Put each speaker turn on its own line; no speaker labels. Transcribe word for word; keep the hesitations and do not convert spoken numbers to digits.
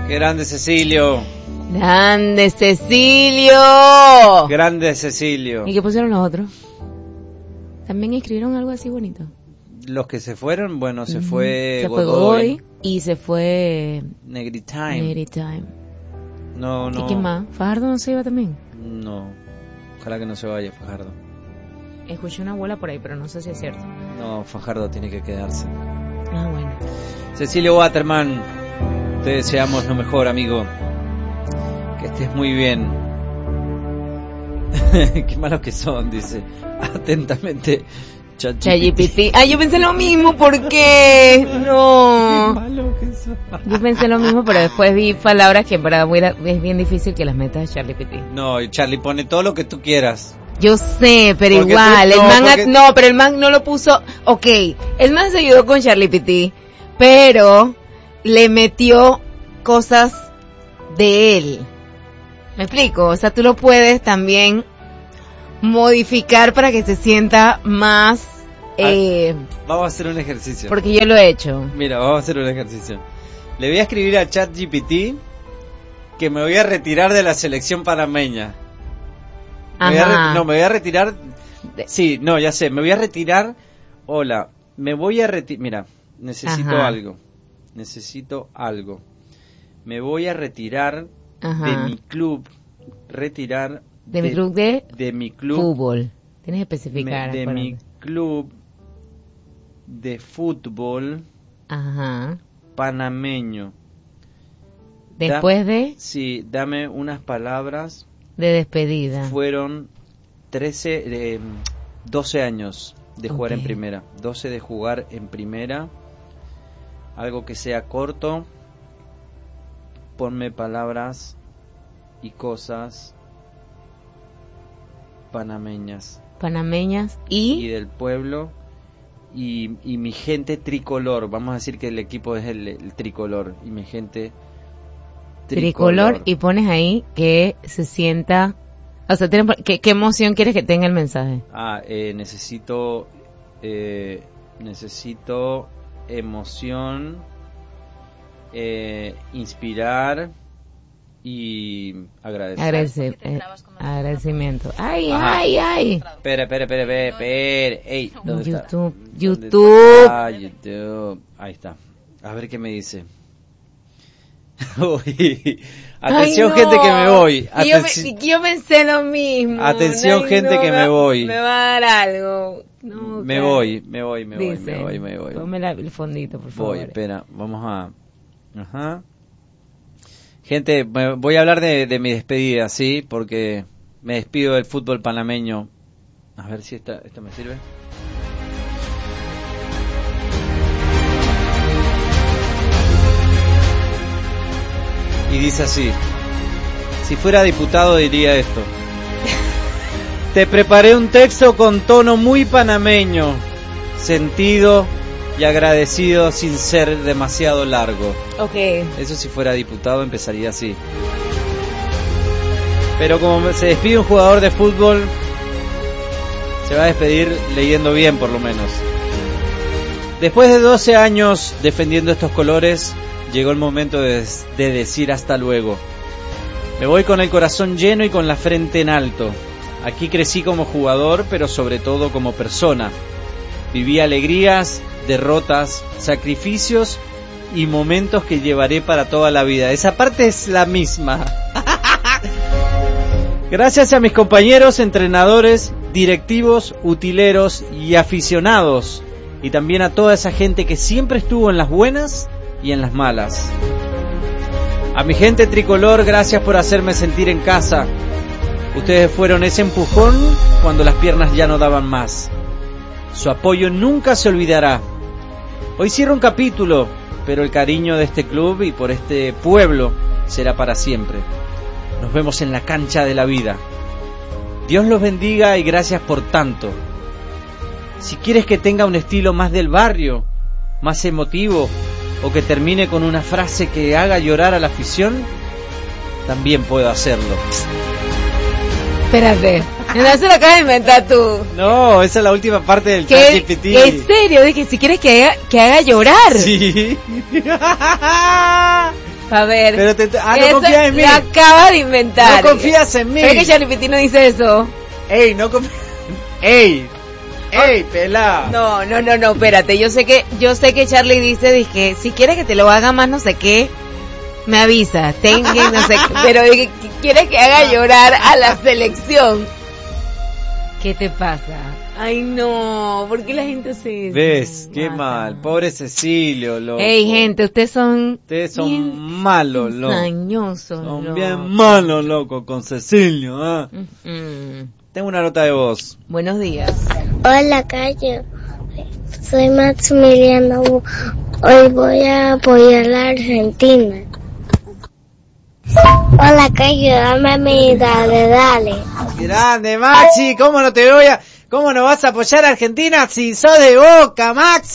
Grande Cecilio.
Grande Cecilio.
Grande Cecilio.
¿Y qué pusieron los otros? ¿También escribieron algo así bonito?
Los que se fueron, bueno, se
Mm,
fue
se fue
Godoy.
Godoy y se fue
Negritime.
Negritime.
No, no.
¿Y quién más? ¿Fajardo no se iba también?
No. Ojalá que no se vaya Fajardo.
Escuché una abuela por ahí, pero no sé si es cierto.
No, Fajardo tiene que quedarse.
Ah, bueno.
Cecilio Waterman, te deseamos lo mejor, amigo. Que estés muy bien. Qué malos que son, dice. Atentamente,
ChatGPT. Ah, yo pensé lo mismo, ¿por qué? No.
Qué malo que son.
Yo pensé lo mismo, pero después vi palabras que para mí es bien difícil que las metas a ChatGPT.
No, y Charlie, pone todo lo que tú quieras.
Yo sé, pero
Porque
igual,
tú-
el
no,
man,
porque-
no, pero el man no lo puso, ok, el man se ayudó con ChatGPT, pero le metió cosas de él. ¿Me explico? O sea, tú lo puedes también modificar para que se sienta más, eh,
Vamos a hacer un ejercicio.
porque yo lo he hecho.
Mira, vamos a hacer un ejercicio. Le voy a escribir a ChatGPT que me voy a retirar de la selección panameña. Me voy a re-
Ajá.
no, me voy a retirar. Sí, no, ya sé, me voy a retirar. Hola, me voy a retirar. Mira, necesito
Ajá.
algo. Necesito algo. Me voy a retirar
Ajá.
de mi club. Retirar
De mi club de
de mi club.
fútbol. Tienes que especificar.
me- de mi
acuérdate.
club de fútbol
Ajá.
panameño.
Después de,
Sí, dame unas palabras.
de despedida.
Fueron trece, eh, doce años de jugar
Ok.
en primera. doce de jugar en primera. Algo que sea corto. Ponme palabras y cosas panameñas.
Panameñas
Y
y,
del pueblo. Y, y mi gente tricolor. Vamos a decir que el equipo es el, el tricolor. Y mi gente
tricolor, y pones ahí que se sienta, o sea, tiene- ¿qué, qué emoción quieres que tenga el mensaje?
Ah, eh, necesito, eh, necesito emoción, eh, inspirar y agradecer.
Agradece- eh, agradecimiento. Ay,
Ajá.
ay, ay.
Espera, espera, espera, espera, espera. Ey, ¿dónde está?
YouTube,
¿Dónde
YouTube.
está? YouTube. Ahí está. A ver qué me dice. Uy. Atención,
Ay, no.
gente, que me voy.
Y yo,
Atenci-
me- y yo pensé lo mismo.
Atención,
Ay,
gente,
no,
que
me
me
va-
voy.
Me va a dar algo. No,
me
claro.
voy, me voy, me voy,
Dice,
me voy, me voy.
Ponme la- el fondito, por favor.
Voy, espera, vamos a... Ajá. Gente, me- voy a hablar de, de mi despedida, ¿sí? Porque me despido del fútbol panameño. A ver si esta, esta me sirve. Y dice así: si fuera diputado diría esto. Te preparé un texto con tono muy panameño, sentido y agradecido sin ser demasiado largo.
Ok.
Eso si fuera diputado empezaría así. Pero como se despide un jugador de fútbol, se va a despedir leyendo bien por lo menos. Después de doce años defendiendo estos colores, llegó el momento de, de decir hasta luego. Me voy con el corazón lleno y con la frente en alto. Aquí crecí como jugador, pero sobre todo como persona. Viví alegrías, derrotas, sacrificios y momentos que llevaré para toda la vida. Esa parte es la misma. Gracias a mis compañeros, entrenadores, directivos, utileros y aficionados. Y también a toda esa gente que siempre estuvo en las buenas y en las malas. A mi gente tricolor, gracias por hacerme sentir en casa. Ustedes fueron ese empujón cuando las piernas ya no daban más. Su apoyo nunca se olvidará. Hoy cierro un capítulo, pero el cariño de este club y por este pueblo será para siempre. Nos vemos en la cancha de la vida. Dios los bendiga y gracias por tanto. Si quieres que tenga un estilo más del barrio, más emotivo, o que termine con una frase que haga llorar a la afición, también puedo hacerlo.
Espérate. No se lo acabas de inventar tú.
No, esa es la última parte del
¿Qué?
ChatGPT.
¿En serio? De que si quieres que haga, que haga llorar.
Sí.
A ver.
Pero te, ah,
eso
no confías en mí.
Lo acaba de inventar.
No confías en mí.
¿Pero es que Charlie Petit no dice eso?
Ey, no confías. Ey. Ey, pelá.
No, no, no, no, espérate. Yo sé que, yo sé que Charlie dice, dice si quieres que te lo haga más no sé qué, me avisa. Tenga, no sé qué. Pero dije, ¿quieres que haga llorar a la selección? ¿Qué te pasa? Ay, no, ¿por qué la gente se...
¿Ves? Qué mal. Pobre Cecilio, loco.
Ey, gente, ustedes son...
Ustedes son malos, loco.
Ensañosos,
Son
loco.
bien malos, loco, con Cecilio, ¿ah?
Mm.
Tengo una nota de voz.
Buenos días.
Hola, Cayo. Soy Maximiliano. Hoy voy a apoyar a la Argentina. Hola, Cayo. Dame mi dale, dale.
Grande, Maxi. ¿Cómo no te voy a... ¿Cómo no vas a apoyar a Argentina si sos de Boca, Maxi?